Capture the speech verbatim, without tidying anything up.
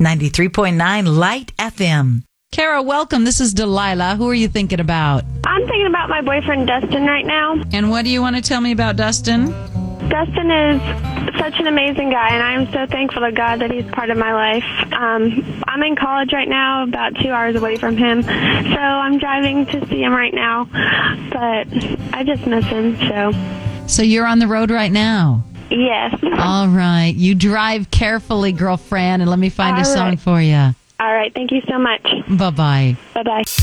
ninety-three point nine Light F M. Kara, welcome. This is Delilah. Who are you thinking about? I'm thinking about my boyfriend, Dustin, right now. And what do you want to tell me about Dustin? Dustin is such an amazing guy, and I'm so thankful to God that he's part of my life. Um, I'm in college right now, about two hours away from him, so I'm driving to see him right now, but I just miss him, so. So you're on the road right now? Yes. All right. You drive carefully, girlfriend, and let me find All a song right. for you. All right. Thank you so much. Bye-bye. Bye-bye.